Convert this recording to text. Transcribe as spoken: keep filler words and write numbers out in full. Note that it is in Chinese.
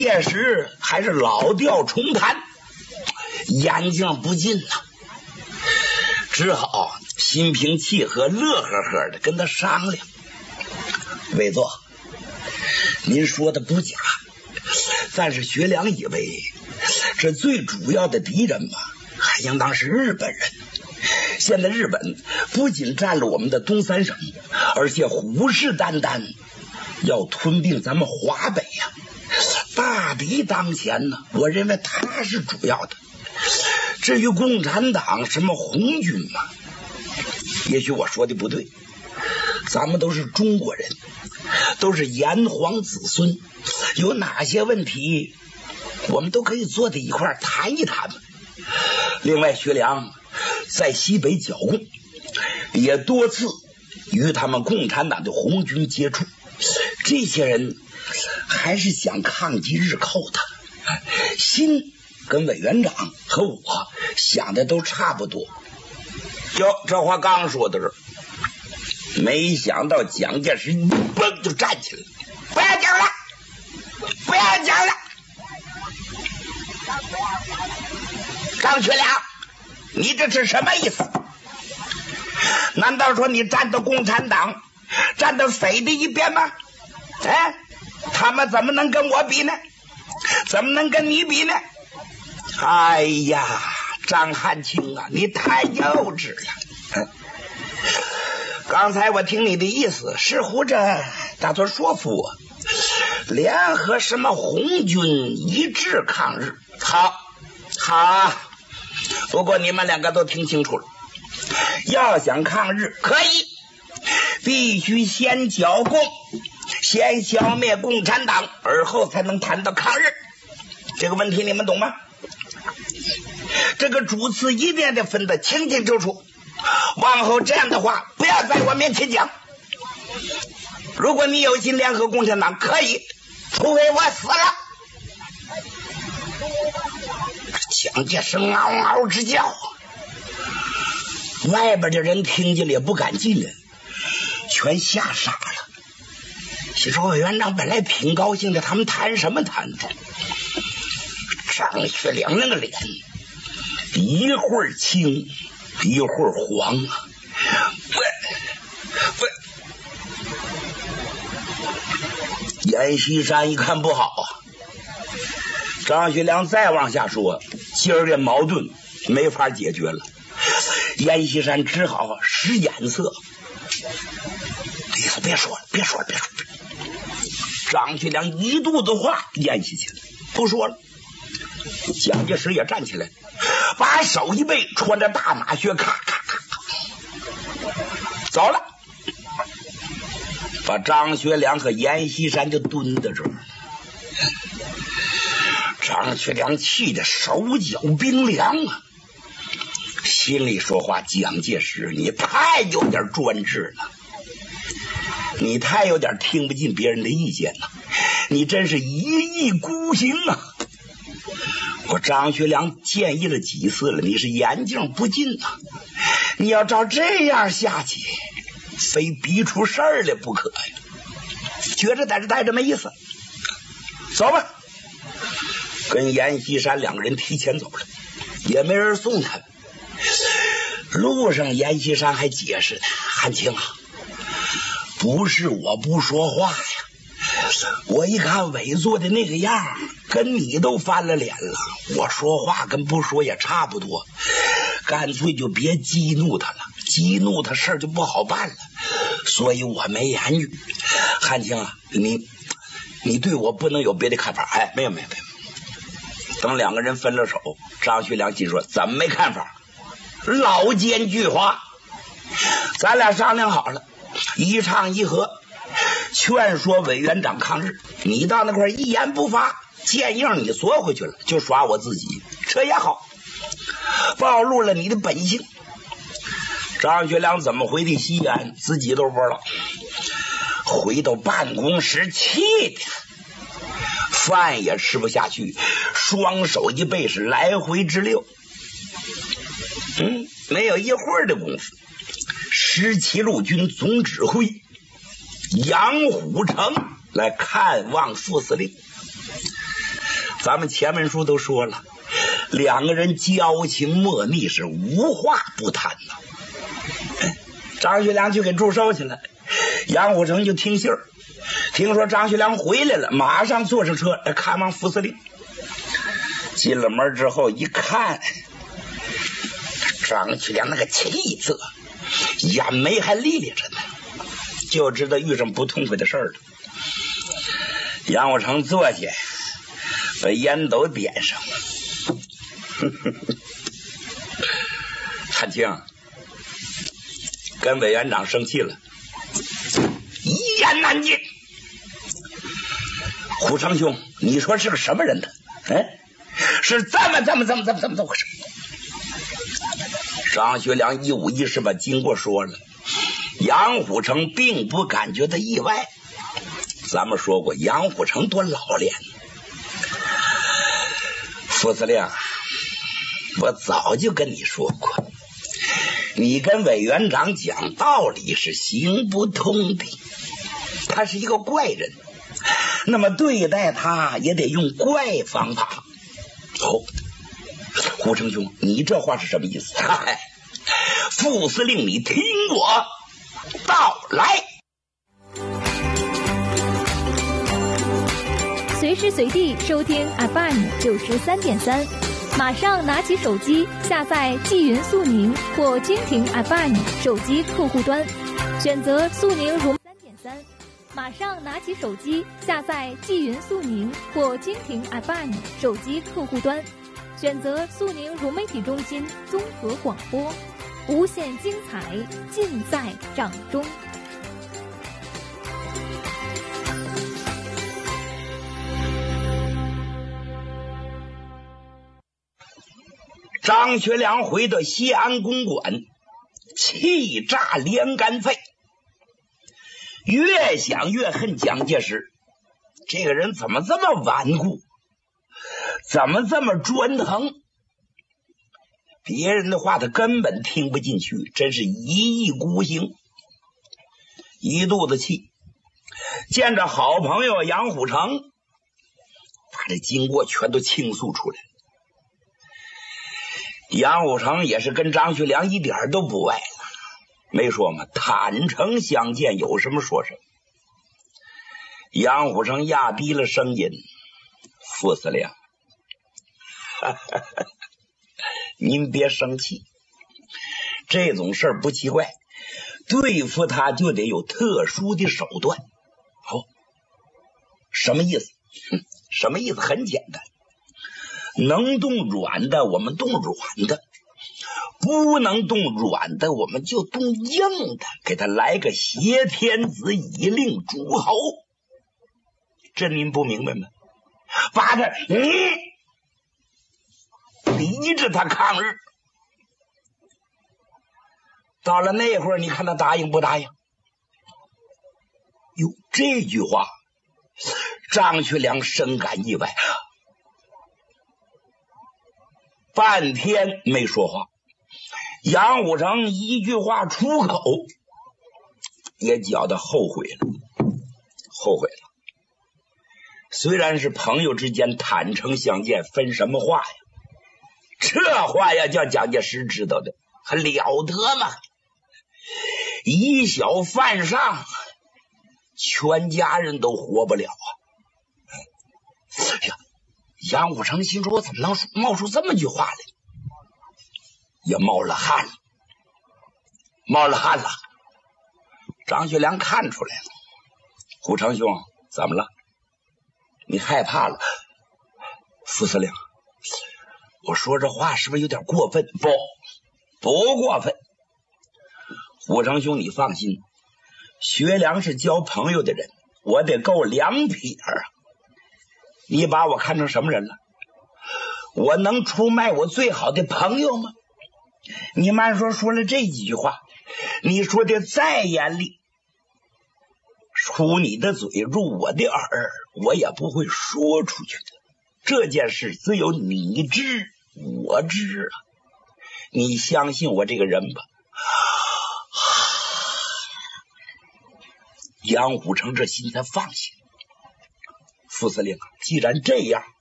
届时还是老调重弹，眼睛不进呐、啊，只好心平气和、乐呵呵的跟他商量。委座，您说的不假，但是学良以为这最主要的敌人嘛，还应当是日本人。现在日本不仅占了我们的东三省，而且虎视眈眈，要吞并咱们华北呀、啊，大敌当前呢。我认为他是主要的。至于共产党什么红军嘛，也许我说的不对，咱们都是中国人，都是炎黄子孙，有哪些问题我们都可以坐在一块谈一谈。另外，学良在西北剿共，也多次与他们共产党的红军接触，这些人还是想抗击日寇的，心跟委员长和我想的都差不多。哟，这话刚说的是，没想到蒋介石一蹦就站起来，不要讲了，不要讲了。张学良，你这是什么意思？难道说你站到共产党，站到匪的一边吗？哎，他们怎么能跟我比呢？怎么能跟你比呢？哎呀，张汉卿啊，你太幼稚了。嗯，刚才我听你的意思，似乎这打算说服我，联合什么红军一致抗日。好，好，不过你们两个都听清楚了，要想抗日可以，必须先剿共，先消灭共产党，而后才能谈到抗日。这个问题你们懂吗？这个主次一定得分得清清楚楚，往后这样的话不要在我面前讲。如果你有心联合共产党可以，除非我死了。蒋介石嗷嗷直叫，外边的人听见了也不敢进来，全吓傻了。其实委员长本来挺高兴的，他们谈什么谈的？张学良那个脸一会儿青一会儿黄啊！不不，阎锡山一看不好啊，张学良再往下说，今儿这矛盾没法解决了。阎锡山只好使眼色，意思别说了，别说了，别说了。张学良一肚子话咽下去了，不说了。蒋介石也站起来，把手一背，穿着大马靴，咔咔咔走了，把张学良和阎锡山就蹲在这儿。张学良气得手脚冰凉啊，心里说话：蒋介石，你太有点专制了，你太有点听不进别人的意见了，你真是一意孤行啊！我张学良建议了几次了，你是眼睛不进啊！你要照这样下去，非逼出事儿来不可呀！觉着在这待着没意思，走吧。跟阎锡山两个人提前走了，也没人送他。路上阎锡山还解释呢：汉卿啊，不是我不说话呀，我一看委座的那个样，跟你都翻了脸了，我说话跟不说也差不多，干脆就别激怒他了，激怒他事儿就不好办了，所以我没言语。汉卿啊，你你对我不能有别的看法。哎，没有没有没有。等两个人分了手，张学良心说：怎么没看法？老奸巨猾，咱俩商量好了，一唱一和，劝说委员长抗日，你到那块一言不发，剑印你缩回去了，就耍我自己，这也好，暴露了你的本性。张学良怎么回的西安，自己都不知道。回到办公室，气的饭也吃不下去，双手一背是来回直溜。嗯，没有一会儿的功夫，十七路军总指挥杨虎城来看望副司令。 咱们前文书都说了，两个人交情莫逆，是无话不谈呐。张学良就给祝寿去了，杨虎城就听信儿，听说张学良回来了，马上坐上车来看望副司令。进了门之后一看，张学良那个气色，眼眉还立立着呢，就知道遇上不痛快的事儿了。杨虎城坐下，把烟斗点上。汉卿，跟委员长生气了，一言难尽。虎城兄，你说是个什么人呢？哎，是这么这么这么这么这么这么回事？张学良一五一十把经过说了，杨虎城并不感觉到意外。咱们说过，杨虎城多老练。副司令，我早就跟你说过，你跟委员长讲道理是行不通的。他是一个怪人，那么对待他也得用怪方法。哦，胡成兄，你这话是什么意思？嗨，副司令，你听我道来。 随时随地收听 F M 九十三点三，马上拿起手机下载纪云速宁或蜻蜓 F M 手机客户端，选择速宁融三点三。马上拿起手机下载纪云速宁或蜻蜓 F M 手机客户端，选择速宁融媒体中心综合广播，无限精彩尽在掌中。 张学良回到西安公馆，气炸连肝肺，越想越恨蒋介石。这个人怎么这么顽固，怎么这么专横？别人的话他根本听不进去，真是一意孤行，一肚子气。见着好朋友杨虎城，把这经过全都倾诉出来了。杨虎城也是跟张学良一点都不外了，没说嘛，坦诚相见，有什么说什么。杨虎城压低了声音：“副司令，您别生气，这种事儿不奇怪，对付他就得有特殊的手段。哦，什么意思？什么意思？很简单。能动软的我们动软的，不能动软的我们就动硬的，给他来个挟天子以令诸侯。这您不明白吗？把他嗯逼着他抗日，到了那会儿你看他答应不答应？哟，这句话张学良深感意外，半天没说话。杨虎城一句话出口，也觉得后悔了，后悔了。虽然是朋友之间坦诚相见，分什么话呀？这话要叫蒋介石知道的，还了得吗？以小犯上，全家人都活不了啊！哎呀，杨虎城心说，我怎么能冒出这么句话来？也冒了汗了，冒了汗了。张学良看出来了，虎城兄，怎么了？你害怕了？副司令，我说这话是不是有点过分？不，不过分。虎城兄，你放心，学良是交朋友的人，我得够两撇啊。你把我看成什么人了？我能出卖我最好的朋友吗？你慢说，说了这几句话，你说的再严厉，出你的嘴入我的耳，我也不会说出去的。这件事只有你知我知啊，你相信我这个人吧。杨虎城这心才放下。副司令，既然这样，